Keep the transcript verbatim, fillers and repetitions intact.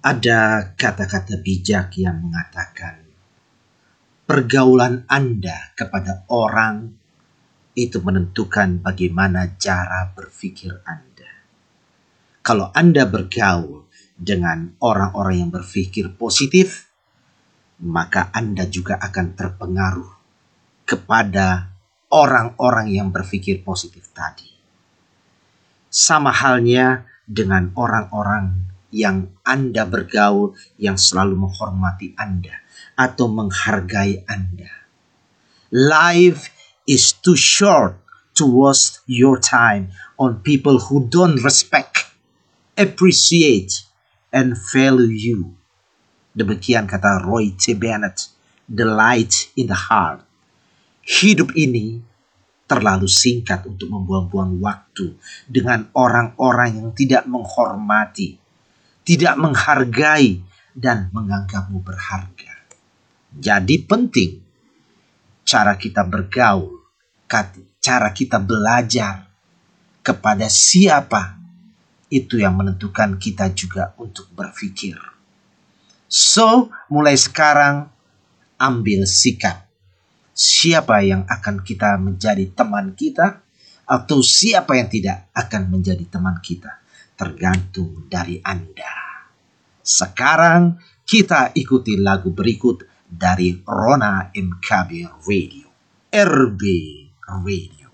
Ada kata-kata bijak yang mengatakan, pergaulan Anda kepada orang itu menentukan bagaimana cara berpikir Anda. Kalau Anda bergaul dengan orang-orang yang berpikir positif, maka Anda juga akan terpengaruh kepada orang-orang yang berpikir positif tadi. Sama halnya dengan orang-orang yang Anda bergaul yang selalu menghormati Anda atau menghargai Anda. Life is too short to waste your time on people who don't respect, appreciate, and value you. Demikian kata Roy T. Bennett, The Light in the Heart. Hidup ini terlalu singkat untuk membuang-buang waktu dengan orang-orang yang tidak menghormati, tidak menghargai, dan menganggapmu berharga. Jadi penting cara kita bergaul, cara kita belajar kepada siapa, itu yang menentukan kita juga untuk berpikir. So, mulai sekarang ambil sikap. Siapa yang akan kita menjadi teman kita atau siapa yang tidak akan menjadi teman kita, tergantung dari Anda. Sekarang kita ikuti lagu berikut dari Rona M K B Radio, R B Radio.